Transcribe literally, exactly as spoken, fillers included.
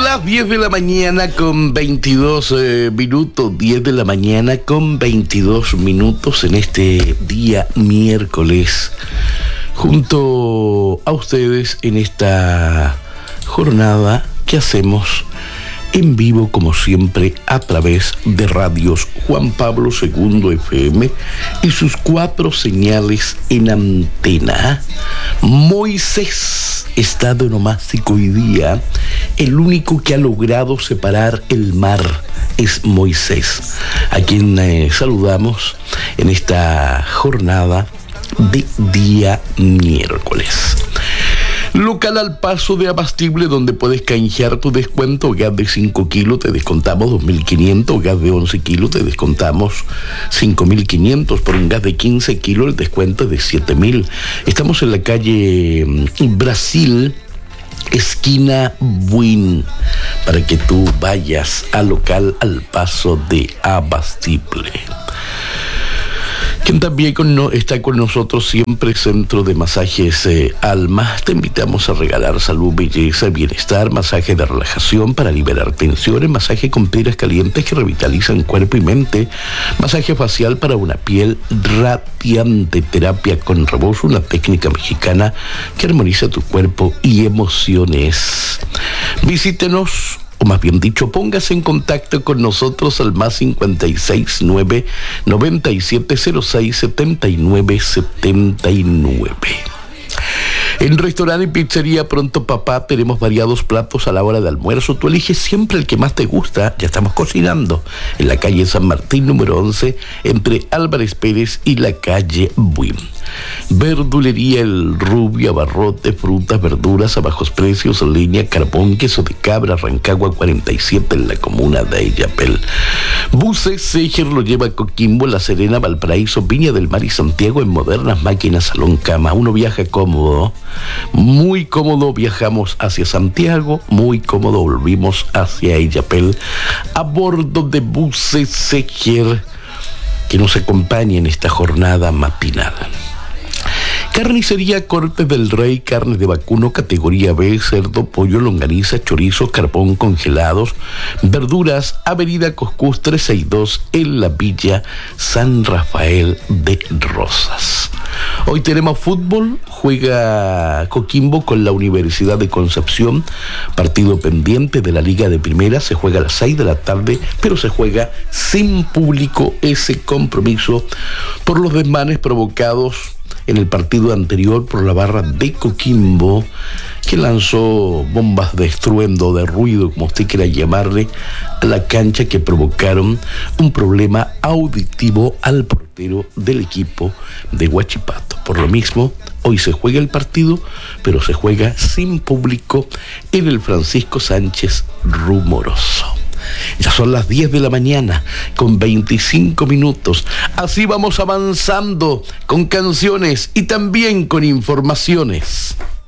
las diez de la mañana con veintidós eh, minutos, diez de la mañana con veintidós minutos en este día miércoles, junto a ustedes en esta jornada que hacemos en vivo, como siempre, a través de radios Juan Pablo segundo F M y sus cuatro señales en antena. Moisés está de onomástico hoy día. El único que ha logrado separar el mar es Moisés, a quien eh, saludamos en esta jornada de día miércoles. Local Al Paso de Abastible, donde puedes canjear tu descuento. Gas de cinco kilos te descontamos dos mil quinientos, gas de once kilos te descontamos cinco mil quinientos, por un gas de quince kilos el descuento es de siete mil. Estamos en la calle Brasil, esquina Buin, para que tú vayas al Local Al Paso de Abastible. Quien también con no, está con nosotros siempre, Centro de Masajes eh, Alma. Te invitamos a regalar salud, belleza, bienestar, masaje de relajación para liberar tensiones, masaje con piedras calientes que revitalizan cuerpo y mente, masaje facial para una piel radiante, terapia con rebozo, una técnica mexicana que armoniza tu cuerpo y emociones. Visítenos, o más bien dicho, póngase en contacto con nosotros al más cincuenta y seis, nueve, noventa y siete cero seis, setenta y nueve setenta y nueve. En restaurante y pizzería Pronto Papá tenemos variados platos a la hora de almuerzo. Tú eliges siempre el que más te gusta. Ya estamos cocinando en la calle San Martín número once, entre Álvarez Pérez y la calle Buin. Verdulería El Rubio, abarrote, frutas, verduras a bajos precios en línea, carbón, queso de cabra, Rancagua cuarenta y siete en la comuna de Illapel. Buses Seger lo lleva a Coquimbo, La Serena, Valparaíso, Viña del Mar y Santiago en modernas máquinas salón cama. Uno viaja cómodo, muy cómodo. Viajamos hacia Santiago, muy cómodo volvimos hacia Illapel a bordo de Buses Seger, que nos acompaña en esta jornada matinal. Carnicería Corte del Rey, carne de vacuno categoría B, cerdo, pollo, longaniza, chorizo, carbón congelados, verduras, Avenida Coscús trescientos sesenta y dos en la Villa San Rafael de Rosas. Hoy tenemos fútbol, juega Coquimbo con la Universidad de Concepción, partido pendiente de la Liga de Primera, se juega a las seis de la tarde, pero se juega sin público ese compromiso por los desmanes provocados en el partido anterior por la barra de Coquimbo, que lanzó bombas de estruendo, de ruido, como usted quiera llamarle, a la cancha, que provocaron un problema auditivo al portero del equipo de Huachipato. Por lo mismo, hoy se juega el partido, pero se juega sin público en el Francisco Sánchez Rumoroso. Ya son las diez de la mañana con veinticinco minutos. Así vamos avanzando con canciones y también con informaciones.